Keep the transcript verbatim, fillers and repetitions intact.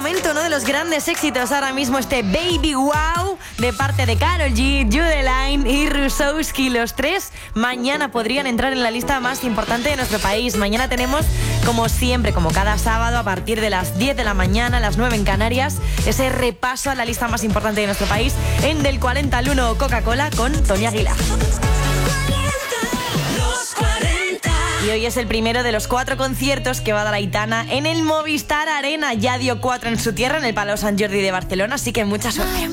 momento, uno de los grandes éxitos ahora mismo, este Baby Wow, de parte de Karol G, Jude Line y Rusowski. Los tres mañana podrían entrar en la lista más importante de nuestro país. Mañana tenemos, como siempre, como cada sábado, a partir de las diez de la mañana, a las nueve en Canarias, ese repaso a la lista más importante de nuestro país en Del cuarenta al uno Coca-Cola con Tony Aguilar. Y hoy es el primero de los cuatro conciertos que va a dar Aitana en el Movistar Arena. Ya dio cuatro en su tierra, en el Palau Sant Jordi de Barcelona, así que mucha suerte.